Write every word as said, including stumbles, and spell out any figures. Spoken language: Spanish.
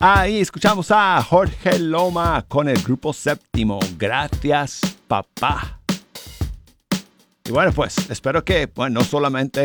Ahí escuchamos a Jorge Loma con el grupo Séptimo. Gracias, papá. Y bueno, pues espero que, bueno, no solamente